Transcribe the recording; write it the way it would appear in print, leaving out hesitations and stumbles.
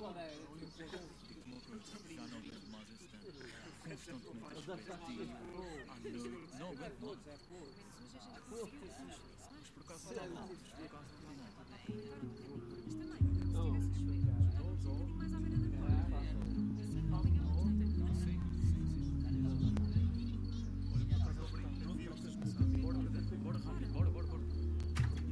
Digo-te uma coisa, já não aguento mais esse tempo. Constantemente a repetir. Não aguento mais. Mas por acaso não está mal. Por acaso